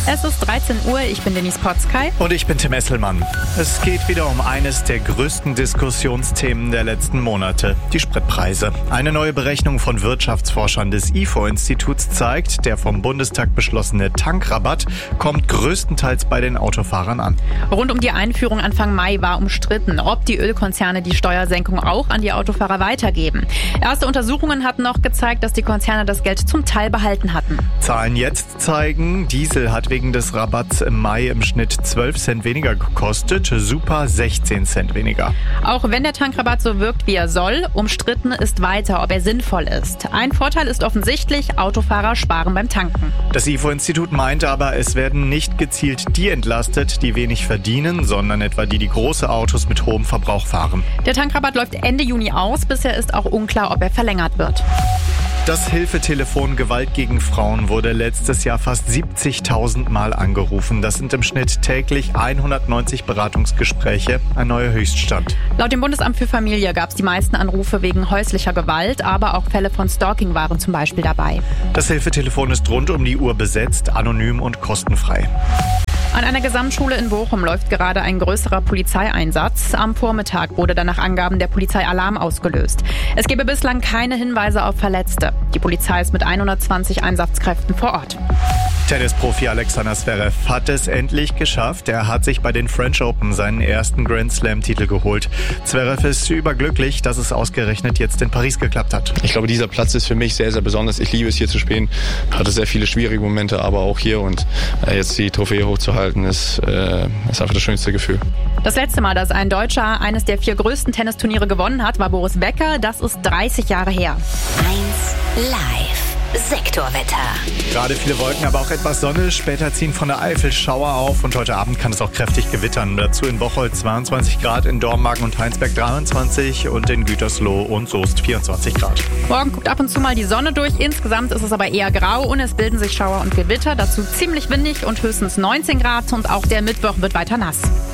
Es ist 13 Uhr, ich bin Denise Potzkei. Und ich bin Tim Esselmann. Es geht wieder um eines der größten Diskussionsthemen der letzten Monate, die Spritpreise. Eine neue Berechnung von Wirtschaftsforschern des IFO-Instituts zeigt, der vom Bundestag beschlossene Tankrabatt kommt größtenteils bei den Autofahrern an. Rund um die Einführung Anfang Mai war umstritten, ob die Ölkonzerne die Steuersenkung auch an die Autofahrer weitergeben. Erste Untersuchungen hatten noch gezeigt, dass die Konzerne das Geld zum Teil behalten hatten. Zahlen jetzt zeigen, Diesel hat wegen des Rabatts im Mai im Schnitt 12 Cent weniger gekostet, Super 16 Cent weniger. Auch wenn der Tankrabatt so wirkt, wie er soll, umstritten ist weiter, ob er sinnvoll ist. Ein Vorteil ist offensichtlich, Autofahrer sparen beim Tanken. Das IFO-Institut meint aber, es werden nicht gezielt die entlastet, die wenig verdienen, sondern etwa die große Autos mit hohem Verbrauch fahren. Der Tankrabatt läuft Ende Juni aus, bisher ist auch unklar, ob er verlängert wird. Das Hilfetelefon Gewalt gegen Frauen wurde letztes Jahr fast 70.000 Mal angerufen. Das sind im Schnitt täglich 190 Beratungsgespräche, ein neuer Höchststand. Laut dem Bundesamt für Familie gab es die meisten Anrufe wegen häuslicher Gewalt, aber auch Fälle von Stalking waren zum Beispiel dabei. Das Hilfetelefon ist rund um die Uhr besetzt, anonym und kostenfrei. An einer Gesamtschule in Bochum läuft gerade ein größerer Polizeieinsatz. Am Vormittag wurde dann nach Angaben der Polizei Alarm ausgelöst. Es gebe bislang keine Hinweise auf Verletzte. Die Polizei ist mit 120 Einsatzkräften vor Ort. Tennisprofi Alexander Zverev hat es endlich geschafft. Er hat sich bei den French Open seinen ersten Grand Slam-Titel geholt. Zverev ist überglücklich, dass es ausgerechnet jetzt in Paris geklappt hat. Ich glaube, dieser Platz ist für mich sehr, sehr besonders. Ich liebe es, hier zu spielen. Hatte sehr viele schwierige Momente, aber auch hier. Und jetzt die Trophäe hochzuhalten, ist einfach das schönste Gefühl. Das letzte Mal, dass ein Deutscher eines der 4 größten Tennisturniere gewonnen hat, war Boris Becker. Das ist 30 Jahre her. 1 Live. Sektorwetter. Gerade viele Wolken, aber auch etwas Sonne. Später ziehen von der Eifel Schauer auf und heute Abend kann es auch kräftig gewittern. Dazu in Bocholt 22 Grad, in Dormagen und Heinsberg 23 und in Gütersloh und Soest 24 Grad. Morgen guckt ab und zu mal die Sonne durch. Insgesamt ist es aber eher grau und es bilden sich Schauer und Gewitter. Dazu ziemlich windig und höchstens 19 Grad und auch der Mittwoch wird weiter nass.